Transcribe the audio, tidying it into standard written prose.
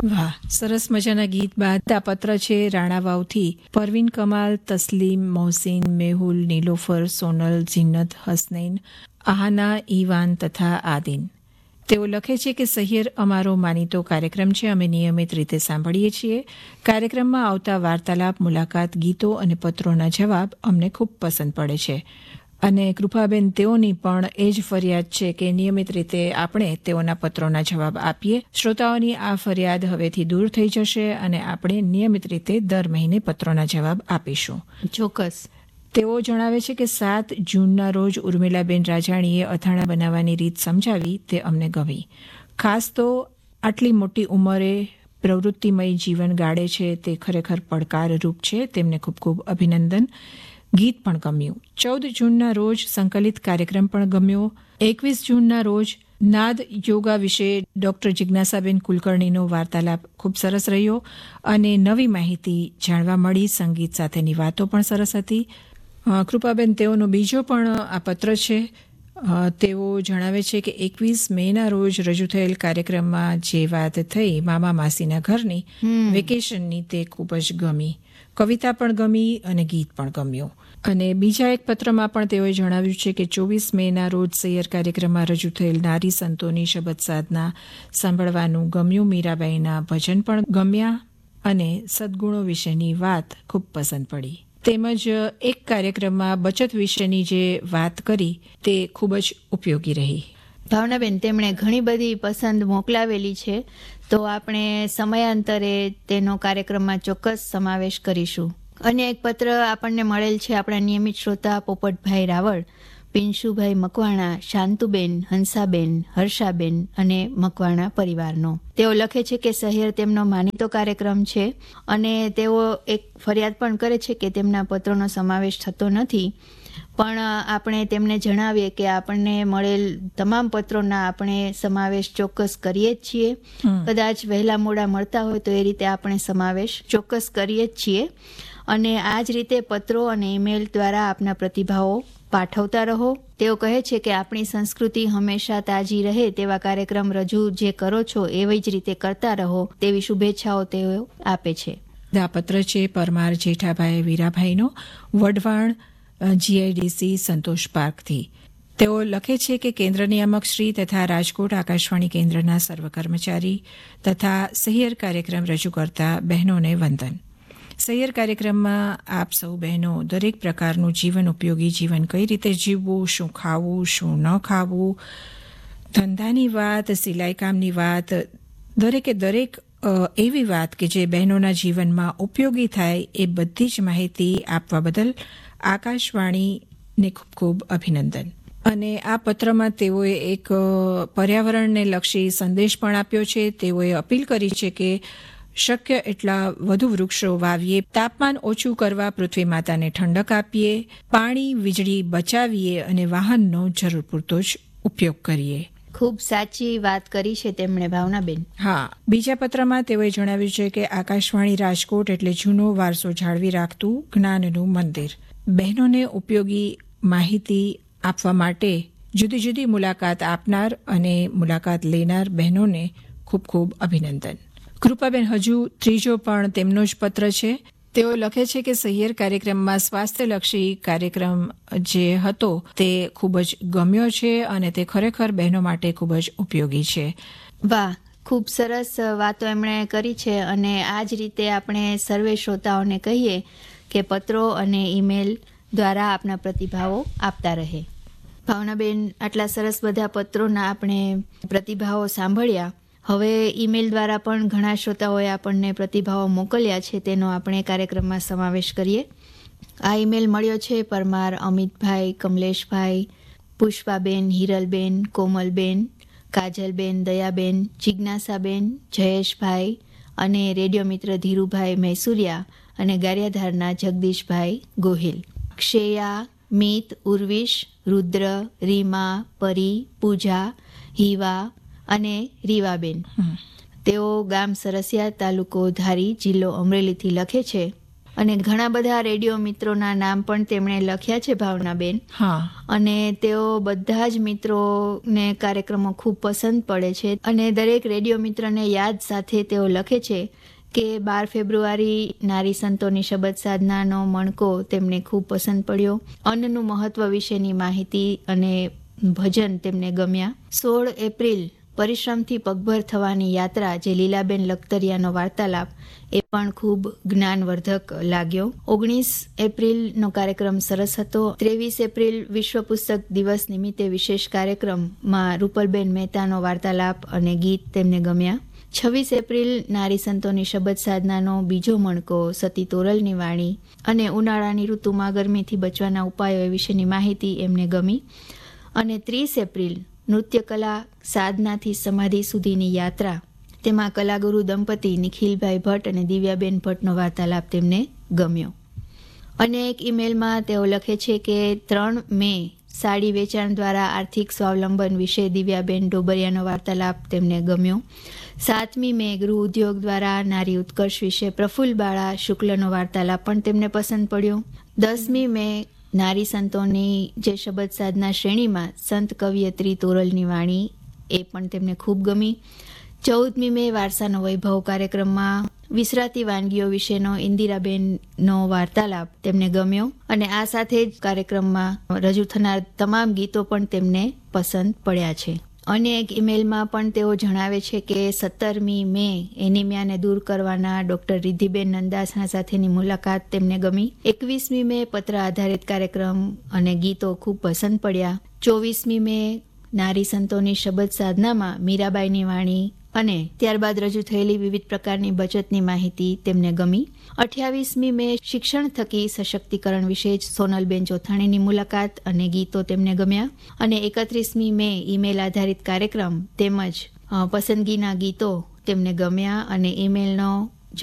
વાહ, સરસ મજાના ગીત બાદ આ પત્ર છે રાણાવાવથી પરવીન કમાલ, તસ્લીમ, મોહસિન, મેહુલ, નીલોફર, સોનલ, જીન્નત, હસનૈન, આહાના, ઈવાન તથા આદિન. તેઓ લખે છે કે સહિયર અમારો માનીતો કાર્યક્રમ છે. અમે નિયમિત રીતે સાંભળીએ છીએ. કાર્યક્રમમાં આવતા વાર્તાલાપ, મુલાકાત, ગીતો અને પત્રોના જવાબ અમને ખૂબ પસંદ પડે છે. અને કૃપાબેન, તેઓની પણ એ જ ફરિયાદ છે કે નિયમિત રીતે આપણે તેઓના પત્રોના જવાબ આપીએ. શ્રોતાઓની આ ફરિયાદ હવેથી દૂર થઈ જશે અને આપણે નિયમિત રીતે દર મહિને પત્રોના જવાબ આપીશું. ચોક્કસ. તેઓ જણાવે છે કે 7 જૂનના રોજ ઉર્મિલાબેન રાજાણીએ અથાણા બનાવવાની રીત સમજાવી, તે અમને ગમી. ખાસ તો આટલી મોટી ઉંમરે પ્રવૃત્તિમય જીવન ગાળે છે, તે ખરેખર પડકારરૂપ છે. તેમને ખૂબ ખૂબ અભિનંદન. ગીત પણ ગમ્યું. 14 જૂનના રોજ સંકલિત કાર્યક્રમ પણ ગમ્યો. 21 જૂનના રોજ નાદ યોગા વિશે ડોક્ટર જિજ્ઞાસાબેન કુલકર્ણીનો વાર્તાલાપ ખૂબ સરસ રહ્યો અને નવી માહિતી જાણવા મળી. સંગીત સાથેની વાતો પણ સરસ હતી. કૃપાબેન, તેઓનો બીજો પણ આ પત્ર છે. તેઓ જણાવે છે કે 21 મેના રોજ રજૂ થયેલ કાર્યક્રમમાં જે વાત થઈ મામા માસીના ઘરની વેકેશનની, તે ખૂબ જ ગમી. કવિતા પણ ગમી અને ગીત પણ ગમ્યું. અને બીજા એક પત્રમાં પણ તેઓએ જણાવ્યું છે કે 24 મેના રોજ સૈયર કાર્યક્રમમાં રજૂ થયેલ નારી સંતોની શબદ સાધના સાંભળવાનું ગમ્યું. મીરાબાઈના ભજન પણ ગમ્યા અને સદગુણો વિશેની વાત ખૂબ પસંદ પડી. તેમજ એક કાર્યક્રમમાં બચત વિશેની જે વાત કરી તે ખૂબ જ ઉપયોગી રહી. ભાવનાબેન, તેમણે ઘણી બધી પસંદ મોકલાવેલી છે, તો આપણે સમયાંતરે તેનો કાર્યક્રમમાં ચોક્કસ સમાવેશ કરીશું. અન્ય એક પત્ર આપણને મળેલ છે આપણા નિયમિત શ્રોતા પોપટભાઈ રાવળ, પિન્શુભાઈ મકવાણા, શાંતુબેન, હંસાબેન, હર્ષાબેન અને મકવાણા પરિવારનો. તેઓ લખે છે કે સહિયર તેમનો માનીતો કાર્યક્રમ છે અને તેઓ એક ફરિયાદ પણ કરે છે કે તેમના પત્રોનો સમાવેશ થતો નથી. પણ આપણે તેમને જણાવીએ કે આપણને મળેલ તમામ પત્રોના આપણે સમાવેશ ચોક્કસ કરીએ જ છીએ. કદાચ વહેલા મોડા મળતા હોય તો એ રીતે આપણે સમાવેશ ચોક્કસ કરીએ જ છીએ. અને આ જ રીતે પત્રો અને ઈમેલ દ્વારા આપના પ્રતિભાવો પાઠવતા રહો. તેઓ કહે છે કે આપણી સંસ્કૃતિ હંમેશા તાજી રહે તેવા કાર્યક્રમ રજૂ જે કરો છો એવી જ રીતે કરતા રહો, તેવી શુભેચ્છાઓ તેઓ આપે છે. આ પત્ર છે પરમાર જેઠાભાઈ વીરાભાઈનો, વઢવાણ GIDC સંતોષ પાર્કથી. તેઓ લખે છે કે કેન્દ્ર નિયામક શ્રી તથા રાજકોટ આકાશવાણી કેન્દ્રના સર્વ કર્મચારી તથા સહિયર કાર્યક્રમ રજૂ કરતા બહેનોને વંદન. સહિયર કાર્યક્રમમાં આપ સૌ બહેનો દરેક પ્રકારનું જીવન ઉપયોગી જીવન કઈ રીતે જીવવું, શું ખાવું, શું ન ખાવું, ધંધાની વાત, સિલાઈ કામની વાત, દરેકે દરેક એવી વાત કે જે બહેનોના જીવનમાં ઉપયોગી થાય, એ બધી જ માહિતી આપવા બદલ આકાશવાણીને ખૂબ ખૂબ અભિનંદન. અને આ પત્રમાં તેઓએ એક પર્યાવરણને લક્ષી સંદેશ પણ આપ્યો છે. તેઓએ અપીલ કરી છે કે શક્ય એટલા વધુ વૃક્ષો વાવીએ, તાપમાન ઓછું કરવા પૃથ્વી માતાને ઠંડક આપીએ, પાણી વીજળી બચાવીએ અને વાહનનો જરૂર પૂરતો જ ઉપયોગ કરીએ. ખૂબ સાચી વાત કરી છે તેમણે, ભાવનાબેન. હા, બીજા પત્રમાં તેઓએ જણાવ્યું છે કે આકાશવાણી રાજકોટ એટલે જૂનો વારસો જાળવી રાખતું જ્ઞાનનું મંદિર. બહેનોને ઉપયોગી માહિતી આપવા માટે જુદી જુદી મુલાકાત આપનાર અને મુલાકાત લેનાર બહેનોને ખૂબ ખૂબ અભિનંદન. કૃપાબેન, હજુ ત્રીજો પણ તેમનો જ પત્ર છે. તેઓ લખે છે કે સહિયર કાર્યક્રમમાં સ્વાસ્થ્યલક્ષી કાર્યક્રમ જે હતો તે ખૂબ જ ગમ્યો છે અને તે ખરેખર બહેનો માટે ખૂબ જ ઉપયોગી છે. વાહ, ખૂબ સરસ વાતો એમણે કરી છે. અને આ જ રીતે આપણે સર્વે શ્રોતાઓને કહીએ કે પત્રો અને ઈમેલ દ્વારા આપના પ્રતિભાવો આપતા રહે. ભાવનાબેન, આટલા સરસ બધા પત્રોના આપણે પ્રતિભાવો સાંભળ્યા. હવે ઈમેલ દ્વારા પણ ઘણા શ્રોતાઓએ આપણને પ્રતિભાવો મોકલ્યા છે, તેનો આપણે કાર્યક્રમમાં સમાવેશ કરીએ. આ ઈમેલ મળ્યો છે પરમાર અમિતભાઈ, કમલેશભાઈ, પુષ્પાબેન, હિરલબેન, કોમલબેન, કાજલબેન, દયાબેન, જિજ્ઞાસાબેન, જયેશભાઈ અને રેડિયો મિત્ર ધીરુભાઈ મૈસુરિયા અને ગારિયાધારના જગદીશભાઈ ગોહિલ. ક્ષેયા, મિત, ઉર્વિશ, રુદ્ર, રીમા, પરી, પૂજા, હિવા અને રીવાબેન. તેઓ ગામ સરસિયા, તાલુકો ધારી, જિલ્લો અમરેલીથી લખે છે અને ઘણા બધા રેડિયો મિત્રોના નામ પણ તેમણે લખ્યા છે ભાવનાબેન. હા. અને તેઓ બધા જ મિત્રોને કાર્યક્રમો ખૂબ પસંદ પડે છે અને દરેક રેડિયો મિત્રને યાદ સાથે તેઓ લખે છે કે 12 ફેબ્રુઆરી નારી સંતોની શબદ સાધનાનો મણકો તેમને ખૂબ પસંદ પડ્યો. અન્નનું મહત્વ વિશેની માહિતી અને ભજન તેમને ગમ્યા. 16 એપ્રિલ પરિશ્રમથી પગભર થવાની યાત્રા, જે લીલાબેન લખતરિયાનો વાર્તાલાપ, એ પણ ખૂબ જ્ઞાનવર્ધક લાગ્યો. 19 એપ્રિલનો કાર્યક્રમ સરસ હતો. 23 એપ્રિલ વિશ્વ પુસ્તક દિવસ નિમિત્તે વિશેષ કાર્યક્રમમાં રૂપલબેન મહેતાનો વાર્તાલાપ અને ગીત તેમને ગમ્યા. 26 એપ્રિલ નારી સંતોની શબદ સાધનાનો બીજો મણકો, સતી તોરલની વાણી અને ઉનાળાની ઋતુમાં ગરમીથી બચવાના ઉપાયો વિશેની માહિતી એમને ગમી. અને 30 એપ્રિલ નૃત્યકલા સાધનાથી સમાધિ સુધીની યાત્રા, તેમાં કલાગુરુ દંપતી નિખિલભાઈ ભટ્ટ અને દિવ્યાબેન ભટ્ટનો વાર્તાલાપ તેમને ગમ્યો. અને એક ઈમેલમાં તેઓ લખે છે કે 3 મે સાડી વેચાણ દ્વારા આર્થિક સ્વાવલંબન વિશે દિવ્યાબેન ડોબરિયાનો વાર્તાલાપ તેમને ગમ્યો. 7મી મે ગૃહ ઉદ્યોગ દ્વારા નારી ઉત્કર્ષ વિશે પ્રફુલ્લબાળા શુક્લનો વાર્તાલાપ પણ તેમને પસંદ પડ્યો. 10મી મે નારી સંતોની જે શબદ સાધના શ્રેણીમાં સંત કવિયત્રી તોરલની વાણી, એ પણ તેમને ખૂબ ગમી. 14મી મે વારસાનો વૈભવ કાર્યક્રમમાં વિસરાતી વાનગીઓ વિશેનો ઇન્દિરાબેનનો વાર્તાલાપ તેમને ગમ્યો. અને આ સાથે જ કાર્યક્રમમાં રજૂ થનાર તમામ ગીતો પણ તેમને પસંદ પડ્યા છે. અને એક ઈમેલમાં પણ તેઓ જણાવે છે કે 17મી મે એનિમિયાને દૂર કરવાના ડોક્ટર રિદ્ધિબેન નંદાસણા સાથેની મુલાકાત તેમને ગમી. 21મી મે પત્ર આધારિત કાર્યક્રમ અને ગીતો ખૂબ પસંદ પડ્યા. 24મી મે નારી સંતોની શબદ સાધનામાં મીરાબાઈની વાણી અને ત્યારબાદ રજૂ થયેલી વિવિધ પ્રકારની બચતની માહિતી તેમને ગમી. 28મી મે શિક્ષણ થકી સશક્તિકરણ વિશે જ સોનલબેન ચોથાણીની મુલાકાત અને ગીતો તેમને ગમ્યા. અને 31મી મે ઈમેલ આધારિત કાર્યક્રમ તેમજ પસંદગીના ગીતો તેમને ગમ્યા. અને ઈમેલનો